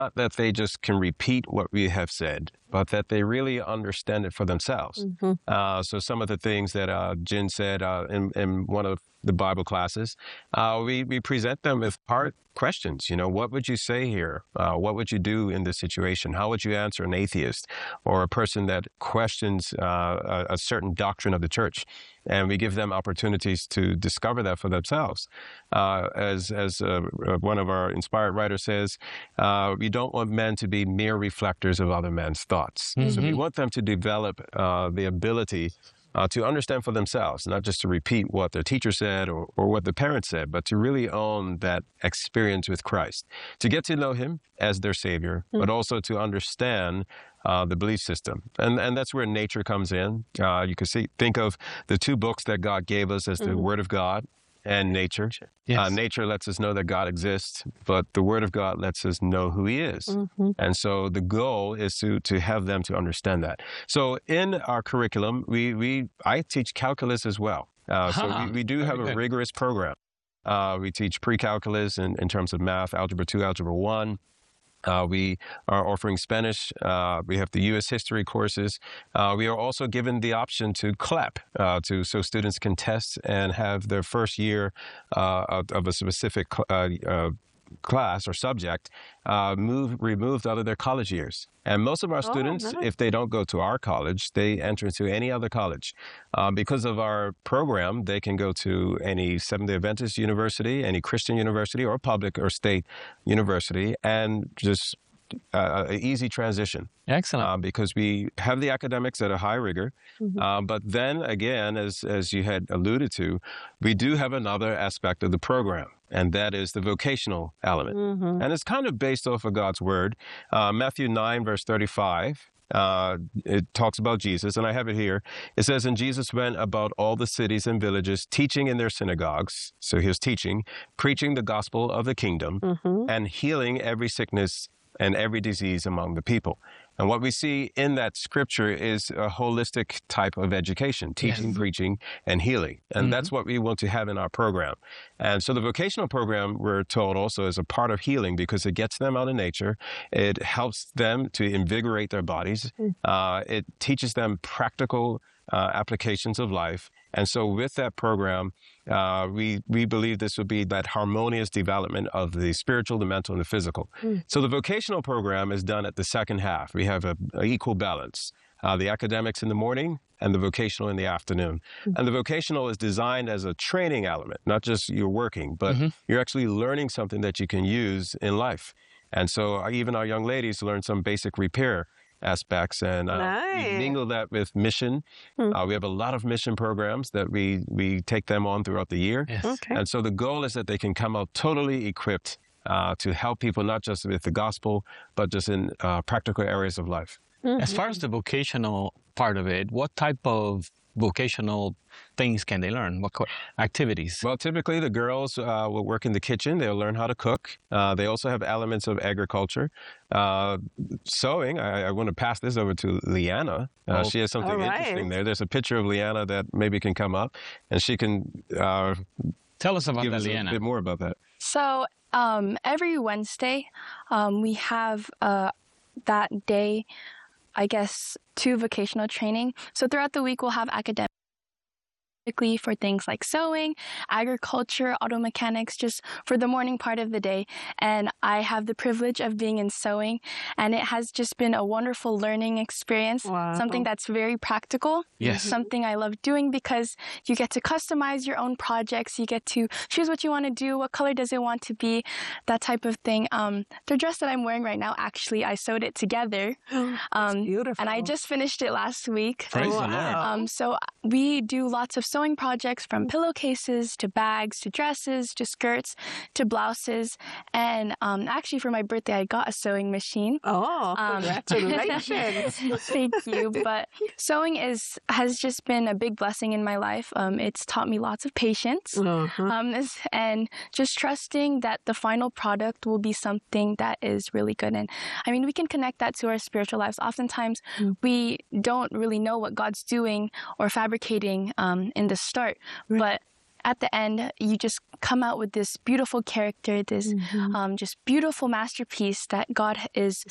not that they just can repeat what we have said, but that they really understand it for themselves. So some of the things that Jen said in one of the Bible classes, we present them with hard questions. You know, what would you say here? What would you do in this situation? How would you answer an atheist or a person that questions a certain doctrine of the church? And we give them opportunities to discover that for themselves. As one of our inspired writers says, we don't want men to be mere reflectors of other men's thoughts. So we want them to develop the ability to understand for themselves, not just to repeat what their teacher said or what the parents said, but to really own that experience with Christ, to get to know him as their Savior, but also to understand the belief system. And that's where nature comes in. You can think of the two books that God gave us as the Word of God and nature. Yes. Nature lets us know that God exists, but the Word of God lets us know who he is. And so the goal is to have them to understand that. So in our curriculum, I teach calculus as well. So we do have a rigorous program. We teach pre-calculus in terms of math, Algebra 2, Algebra 1. We are offering Spanish. We have the U.S. history courses. We are also given the option to CLEP, so students can test and have their first year of a specific class or subject removed out of their college years. And most of our students, if they don't go to our college, they enter into any other college. Because of our program, they can go to any Seventh-day Adventist university, any Christian university, or public or state university, and just an easy transition. Excellent. Because we have the academics at a high rigor. But then again, as you had alluded to, we do have another aspect of the program, and that is the vocational element. And it's kind of based off of God's word. Matthew 9, verse 35. It talks about Jesus, and I have it here. It says, and Jesus went about all the cities and villages, teaching in their synagogues. So he was teaching, preaching the gospel of the kingdom, and healing every sickness and every disease among the people. And what we see in that scripture is a holistic type of education, teaching, preaching, and healing. And that's what we want to have in our program. And so the vocational program, we're told, also is a part of healing because it gets them out in nature. It helps them to invigorate their bodies. It teaches them practical applications of life. And so with that program, we believe this would be that harmonious development of the spiritual, the mental, and the physical. So the vocational program is done at the second half. We have an equal balance. The academics in the morning and the vocational in the afternoon. And the vocational is designed as a training element, not just you're working, but you're actually learning something that you can use in life. And so even our young ladies learn some basic repair aspects, and we mingle that with mission. We have a lot of mission programs that we take them on throughout the year. And so the goal is that they can come out totally equipped to help people, not just with the gospel, but just in practical areas of life. As far as the vocational part of it, what type of vocational things can they learn? What activities? Well, typically the girls will work in the kitchen. They'll learn how to cook. They also have elements of agriculture. Sewing, I want to pass this over to Leanna. She has something interesting there. There's a picture of Leanna that maybe can come up, and she can tell us about give that, us Leanna. a bit more about that. So every Wednesday, we have that day, I guess, 2 vocational training. So throughout the week, we'll have academic for things like sewing, agriculture, auto mechanics, just for the morning part of the day. And I have the privilege of being in sewing, and it has just been a wonderful learning experience, something that's very practical, something I love doing because you get to customize your own projects, you get to choose what you want to do, what color does it want to be, that type of thing. The dress that I'm wearing right now, actually, I sewed it together. Beautiful. And I just finished it last week. Praise the Lord. So we do lots of sewing projects, from pillowcases to bags to dresses to skirts to blouses. And actually, for my birthday, I got a sewing machine. Congratulations. Thank you. But sewing has just been a big blessing in my life. It's taught me lots of patience and just trusting that the final product will be something that is really good. And I mean, we can connect that to our spiritual lives. Oftentimes, we don't really know what God's doing or fabricating in the start, but at the end, you just come out with this beautiful character, this just beautiful masterpiece that God is